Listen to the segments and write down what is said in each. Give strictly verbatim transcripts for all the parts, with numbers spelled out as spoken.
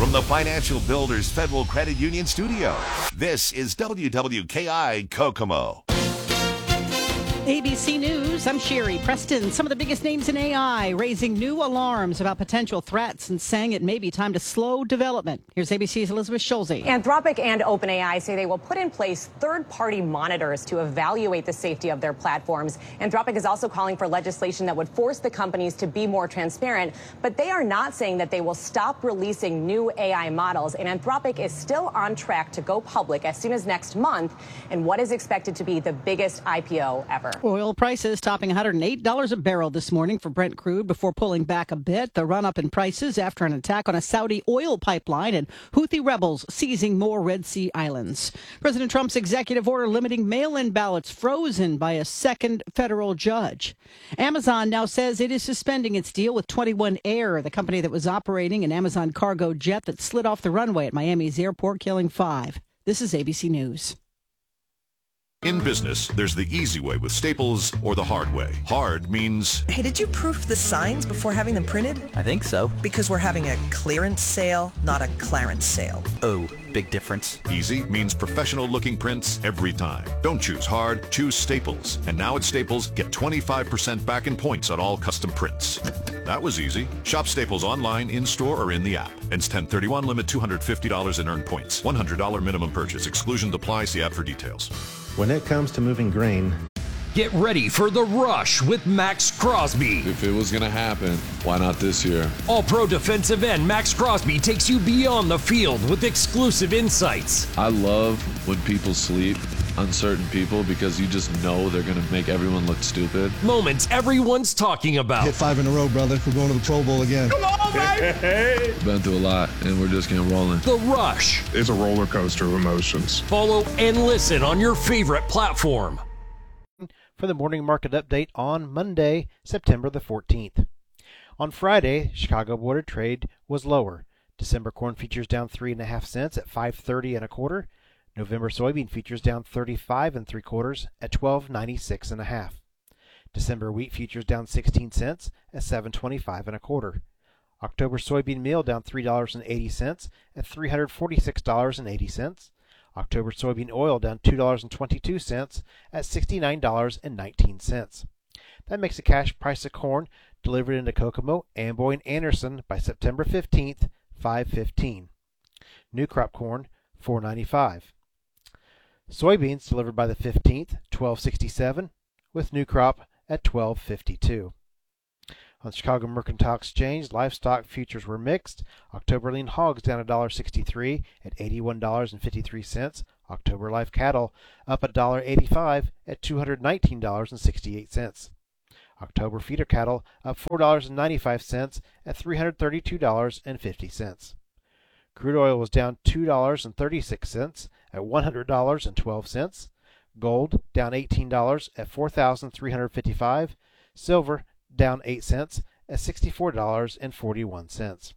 From the Financial Builders Federal Credit Union studio, this is W W K I Kokomo. A B C News, I'm Sherry Preston. Some of the biggest names in A I raising new alarms about potential threats and saying it may be time to slow development. Here's A B C's Elizabeth Schulze. Anthropic and OpenAI say they will put in place third-party monitors to evaluate the safety of their platforms. Anthropic is also calling for legislation that would force the companies to be more transparent, but they are not saying that they will stop releasing new A I models. And Anthropic is still on track to go public as soon as next month in what is expected to be the biggest I P O ever. Oil prices topping one hundred eight dollars a barrel this morning for Brent crude before pulling back a bit. The run-up in prices after an attack on a Saudi oil pipeline and Houthi rebels seizing more Red Sea islands. President Trump's executive order limiting mail-in ballots frozen by a second federal judge. Amazon now says it is suspending its deal with twenty-one Air, the company that was operating an Amazon cargo jet that slid off the runway at Miami's airport, killing five. This is A B C News. In business, there's the easy way with Staples or the hard way. Hard means... Hey, did you proof the signs before having them printed? I think so. Because we're having a clearance sale, not a Clarence sale. Oh, big difference. Easy means professional-looking prints every time. Don't choose hard, choose Staples. And now at Staples, get twenty-five percent back in points on all custom prints. That was easy. Shop Staples online, in-store, or in the app. Ends ten thirty-one, limit two hundred fifty dollars in earned points. one hundred dollars minimum purchase. Exclusion applies. See app for details. When it comes to moving grain, get ready for the rush with Max Crosby. If it was going to happen, why not this year? All-pro defensive end Max Crosby takes you beyond the field with exclusive insights. I love when people sleep, uncertain people, because you just know they're going to make everyone look stupid. Moments everyone's talking about. Hit five in a row, brother. We're going to the Pro Bowl again. Come on, baby! Been through a lot, and we're just getting rolling. The Rush. It's a roller coaster of emotions. Follow and listen on your favorite platform. For the morning market update on Monday, September the fourteenth. On Friday, Chicago Board of Trade was lower. December corn futures down three and a half cents at five thirty and a quarter. November soybean futures down thirty-five and three quarters at twelve ninety-six and a half. December wheat futures down sixteen cents at seven twenty-five and a quarter. October soybean meal down three dollars and eighty cents at three hundred forty-six dollars and eighty cents. October soybean oil down two dollars and twenty-two cents at sixty-nine dollars and nineteen cents. That makes the cash price of corn delivered into Kokomo, Amboy, and Anderson by September fifteenth, five fifteen. New crop corn, four ninety-five. Soybeans delivered by the fifteenth, twelve sixty-seven, with new crop at twelve fifty-two. On the Chicago Mercantile Exchange, livestock futures were mixed. October lean hogs down one dollar and sixty-three cents at eighty-one dollars and fifty-three cents. October live cattle up one dollar and eighty-five cents at two hundred nineteen dollars and sixty-eight cents. October feeder cattle up four dollars and ninety-five cents at three hundred thirty-two dollars and fifty cents. Crude oil was down two dollars and thirty-six cents at one hundred dollars and twelve cents. Gold down eighteen dollars at four thousand three hundred fifty-five dollars. Silver down eight cents at sixty-four dollars and forty-one cents.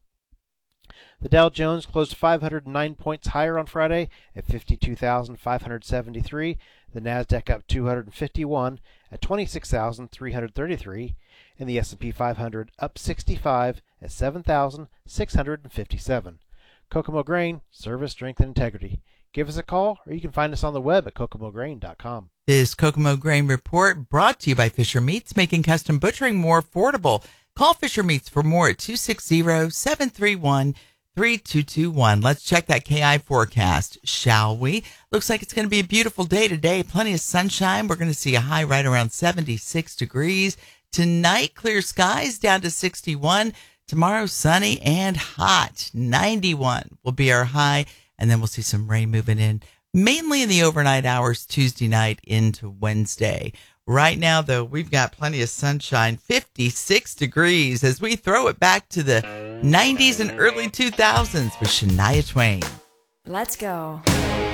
The Dow Jones closed five hundred nine points higher on Friday at fifty-two thousand five hundred seventy-three. The Nasdaq up two hundred fifty-one at twenty-six thousand three hundred thirty-three, and the S and P five hundred up sixty-five at seven thousand six hundred fifty-seven. Kokomo Grain, service, strength, and integrity. Give us a call, or you can find us on the web at kokomo grain dot com. This Kokomo Grain Report brought to you by Fisher Meats, making custom butchering more affordable. Call Fisher Meats for more at two six zero, seven three one, three two two one. Let's check that K I forecast, shall we? Looks like it's going to be a beautiful day today. Plenty of sunshine. We're going to see a high right around seventy-six degrees. Tonight, clear skies down to sixty-one. Tomorrow, sunny and hot. ninety-one will be our high. And then we'll see some rain moving in, mainly in the overnight hours, Tuesday night into Wednesday. Right now, though, we've got plenty of sunshine, fifty-six degrees, as we throw it back to the nineties and early two thousands with Shania Twain. Let's go.